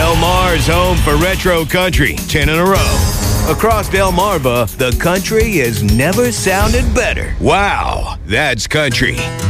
Del Mar's home for retro country, 10 in a row. Across Delmarva, the country has never sounded better. Wow, that's country.